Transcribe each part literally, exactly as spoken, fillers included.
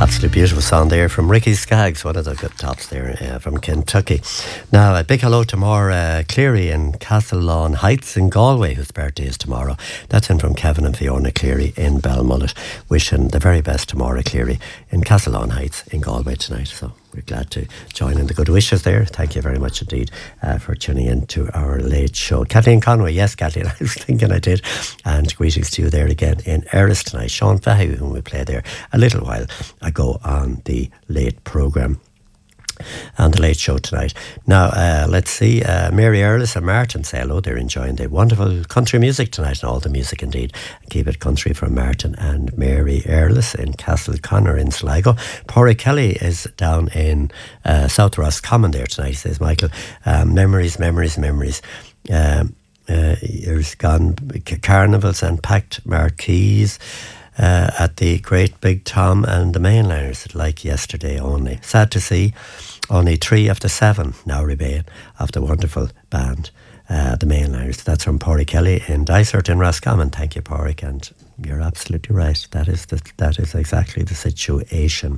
Absolutely beautiful song there from Ricky Skaggs, one of the good tops there uh, from Kentucky. Now, a big hello to Maura Cleary in Castlelawn Heights in Galway, whose birthday is tomorrow. That's in from Kevin and Fiona Cleary in Belmullet, wishing the very best to Maura Cleary in Castlelawn Heights in Galway tonight. So we're glad to join in the good wishes there. Thank you very much indeed uh, for tuning in to our late show. Kathleen Conway, yes, Kathleen, I was thinking I did. And greetings to you there again in Eris tonight. Sean Fahey, whom we played there a little while ago on the late programme. On the late show tonight. Now, uh, let's see. Uh, Mary Earlis and Martin say hello. They're enjoying the wonderful country music tonight, and all the music indeed. Keep it country from Martin and Mary Earlis in Castleconnor in Sligo. Porrick Kelly is down in uh, South Roscommon there tonight. He says, Michael, um, memories, memories, memories. Um, uh, there's gone c- carnivals and packed marquees. Uh, at the Great Big Tom and the Mainliners, like yesterday only. Sad to see, only three of the seven now remain of the wonderful band, uh, the Mainliners. That's from Porrick Kelly in Dysart in Roscommon. Thank you, Porrick, and you're absolutely right. That is the, that is exactly the situation.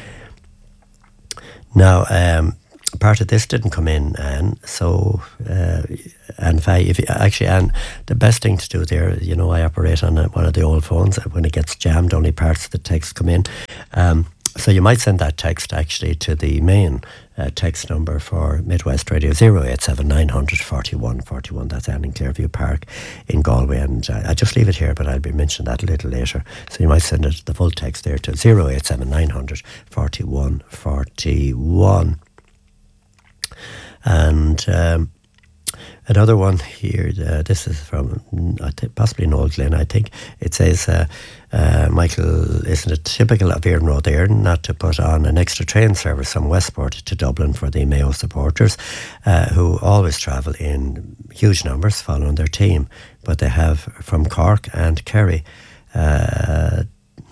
Now, um, part of this didn't come in, Anne, so uh, and if you, actually, Anne, the best thing to do there, you know, I operate on a, one of the old phones. When it gets jammed, only parts of the text come in. Um, so you might send that text actually to the main uh, text number for Midwest Radio, zero eight seven nine hundred forty-one forty-one. That's Anne in Clearview Park in Galway, and uh, I just leave it here, but I'll be mentioning that a little later. So you might send it, the full text there, to zero eight seven nine hundred forty-one forty-one. And um, another one here, uh, this is from uh, possibly Noel Glenn, I think. It says, uh, uh, Michael, isn't it typical of Éireann Road Éireann not to put on an extra train service from Westport to Dublin for the Mayo supporters, uh, who always travel in huge numbers following their team, but they have from Cork and Kerry. Uh,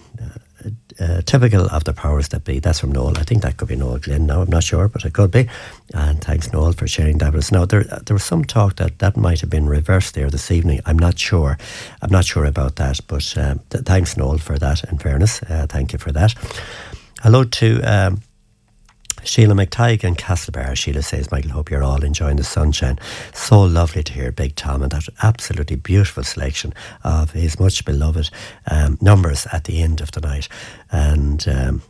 Uh, typical of the powers that be. That's from Noel. I think that could be Noel Glenn now. I'm not sure, but it could be. And thanks, Noel, for sharing that with us. Now, there, there was some talk that that might have been reversed there this evening. I'm not sure. I'm not sure about that, but um, th- thanks, Noel, for that, in fairness. Uh, thank you for that. Hello to Um, Sheila McTighe in Castlebar. Sheila says, Michael, hope you're all enjoying the sunshine. So lovely to hear Big Tom and that absolutely beautiful selection of his much beloved um, numbers at the end of the night. And um,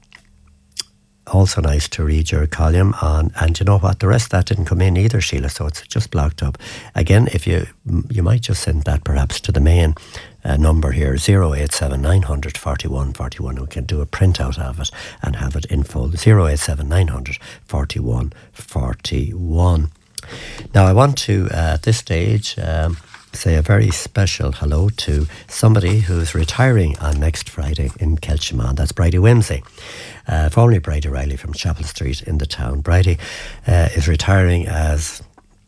also nice to read your column on, and you know what, the rest of that didn't come in either, Sheila, so it's just blocked up. Again, if you you might just send that perhaps to the main uh, number here, zero eight seven nine hundred forty-one forty-one. We can do a printout of it and have it in full, zero eight seven nine hundred forty-one forty-one. Now, I want to, uh, at this stage, um, say a very special hello to somebody who's retiring on next Friday in Kelchimon. That's Bridie Whimsy, uh, formerly Bridie Riley from Chapel Street in the town. Bridie uh, is retiring as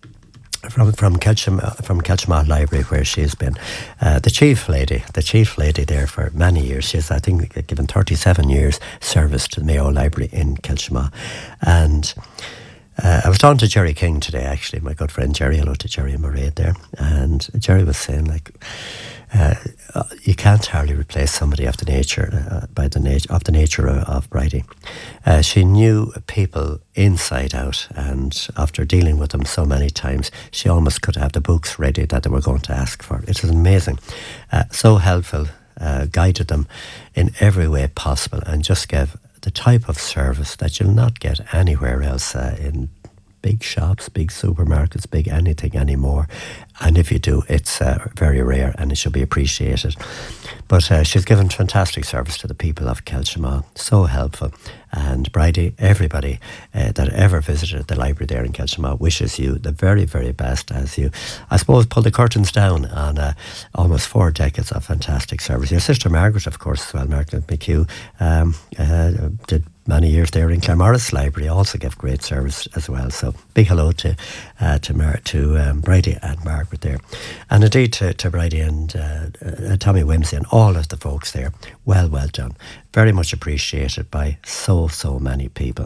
from from Kelchimon, from Kelchimon Library, where she's been uh, the chief lady, the chief lady there for many years. She's, I think, given thirty-seven years service to the Mayo Library in Kelchimon. And Uh, I was talking to Jerry King today, actually, my good friend Jerry. Hello to Jerry and Mairead there. And Jerry was saying, like, uh, you can't hardly replace somebody of the nature, uh, by the nat- of the nature of, of Bridie. Uh, she knew people inside out, and after dealing with them so many times, she almost could have the books ready that they were going to ask for. It was amazing. Uh, so helpful, uh, guided them in every way possible, and just gave the type of service that you'll not get anywhere else uh, in big shops, big supermarkets, big anything anymore. And if you do, it's uh, very rare and it should be appreciated. But uh, she's given fantastic service to the people of Kelchimon, so helpful. And Bridie, everybody uh, that ever visited the library there in Kelchimon wishes you the very, very best as you, I suppose, pull the curtains down on uh, almost four decades of fantastic service. Your sister Margaret, of course, as well, Margaret McHugh, um, uh, did many years there in Claremorris Library, also gave great service as well. So big hello to uh, to Mar- to um, Bridie and Margaret there, and indeed to, to Bridie and uh, uh, Tommy Whimsy and all of the folks there. Well, well done. Very much appreciated by so, so many people.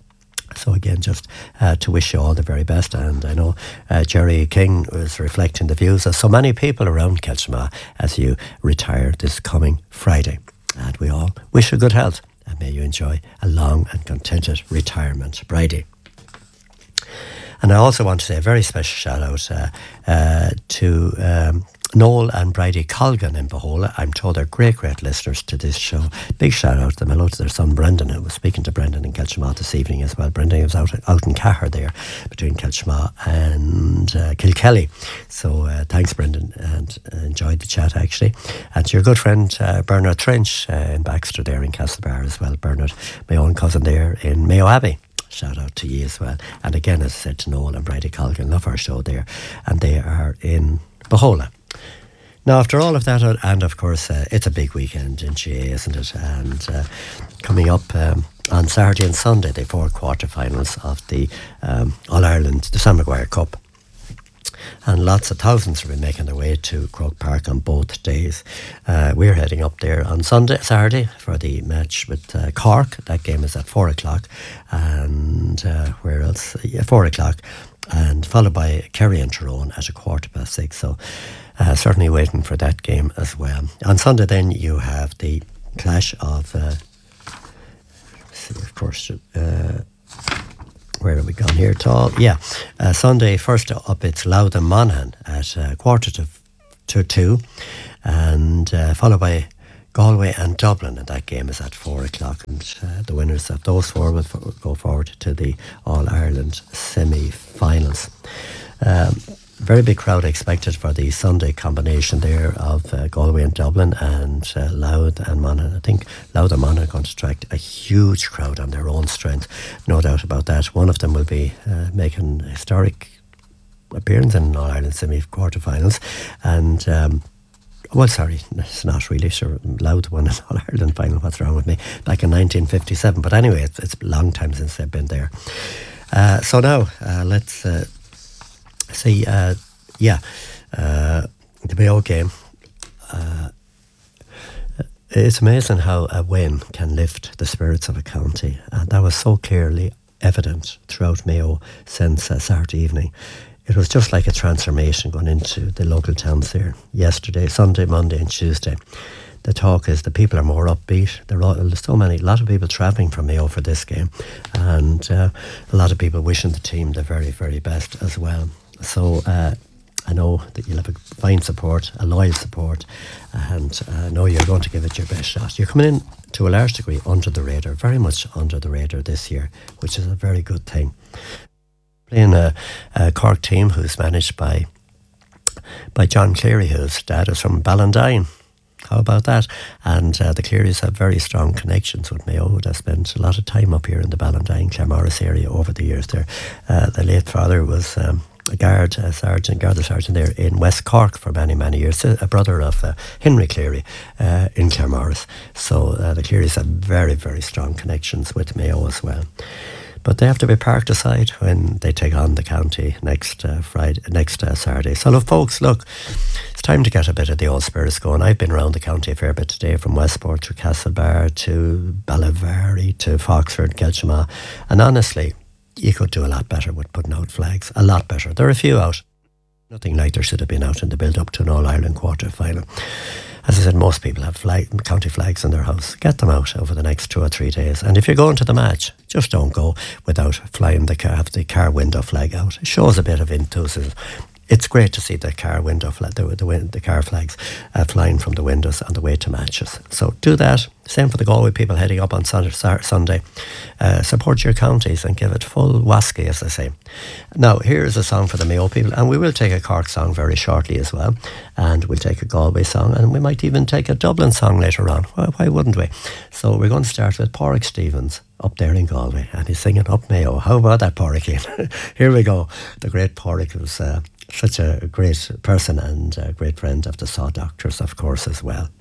So again, just uh, to wish you all the very best. And I know uh, Jerry King was reflecting the views of so many people around Kelchimon as you retire this coming Friday. And we all wish you good health. And may you enjoy a long and contented retirement. Bridie. And I also want to say a very special shout out uh, uh, to um, Noel and Bridie Colgan in Bohola. I'm told they're great, great listeners to this show. Big shout out to them. Hello to their son Brendan. I was speaking to Brendan in Kelchamaw this evening as well. Brendan was out, out in Cahir there between Kelchamaw and uh, Kilkelly. So uh, thanks, Brendan, and uh, enjoyed the chat actually. And to your good friend uh, Bernard Trench uh, in Baxter there in Castlebar as well. Bernard, my own cousin there in Mayo Abbey. Shout out to you as well. And again, as I said, to Noel and Bridie Colgan, love our show there. And they are in Bohola. Now, after all of that, and of course, uh, it's a big weekend in G A, isn't it? And uh, coming up um, on Saturday and Sunday, the four quarterfinals of the um, All-Ireland, the Sam Maguire Cup. And lots of thousands will be making their way to Croke Park on both days. Uh, we're heading up there on Sunday, Saturday for the match with uh, Cork. That game is at four o'clock. And uh, where else? Yeah, four o'clock. And followed by Kerry and Tyrone at a quarter past six. So uh, certainly waiting for that game as well. On Sunday then you have the clash of, uh, let's see, of course, uh, where have we gone here? Tall, yeah. Uh, Sunday, first up, it's Louth and Monaghan at uh, quarter to, to two, and uh, followed by Galway and Dublin, and that game is at four o'clock. And uh, the winners of those four will f- go forward to the All-Ireland semi-finals. Um, very big crowd expected for the Sunday combination there of uh, Galway and Dublin and uh, Louth and Monaghan. I think Louth and Monaghan are going to attract a huge crowd on their own strength, no doubt about that. One of them will be uh, making a historic appearance in All-Ireland semi-quarterfinals, and um, well, sorry, it's not really sure. Louth won an All-Ireland final, what's wrong with me, back in nineteen fifty-seven, but anyway, it's, it's a long time since they've been there. Uh, so now, uh, let's uh, see, uh, yeah, uh, the Mayo game. Uh, it's amazing how a win can lift the spirits of a county, and that was so clearly evident throughout Mayo since uh, Saturday evening. It was just like a transformation going into the local towns there yesterday, Sunday, Monday and Tuesday. The talk is the people are more upbeat. There are so many, a lot of people travelling from Mayo for this game, and uh, a lot of people wishing the team the very, very best as well. So uh, I know that you'll have a fine support, a loyal support, and I know you're going to give it your best shot. You're coming in to a large degree under the radar, very much under the radar this year, which is a very good thing. Playing a, a Cork team who's managed by by John Cleary, whose dad is from Ballandine. How about that? And uh, the Clearys have very strong connections with Mayo. They spent a lot of time up here in the Ballandine, Claremorris area over the years there. Uh, the late father was um, a guard a sergeant, Garda sergeant there in West Cork for many, many years, a brother of uh, Henry Cleary uh, in Claremorris. So uh, the Clearys have very, very strong connections with Mayo as well. But they have to be parked aside when they take on the county next uh, Friday, next uh, Saturday. So, look, folks, look, it's time to get a bit of the old spirits going. I've been around the county a fair bit today, from Westport to Castlebar to Ballyvary to Foxford, Kelchamaw, and honestly, you could do a lot better with putting out flags. A lot better. There are a few out. Nothing like there should have been out in the build-up to an All-Ireland quarter-final. As I said, most people have flag, county flags in their house. Get them out over the next two or three days. And if you're going to the match, just don't go without flying the car, have the car window flag out. It shows a bit of enthusiasm. It's great to see the car window flag, the, the, the car flags uh, flying from the windows on the way to matches. So do that. Same for the Galway people heading up on Sunday. Uh, support your counties and give it full wasky, as I say. Now, here's a song for the Mayo people, and we will take a Cork song very shortly as well, and we'll take a Galway song, and we might even take a Dublin song later on. Why, why wouldn't we? So we're going to start with Pádraig Stevens up there in Galway, and he's singing Up Mayo. How about that, Pádraig? Here we go. The great Pádraig was uh, such a great person and a great friend of the Saw Doctors, of course, as well.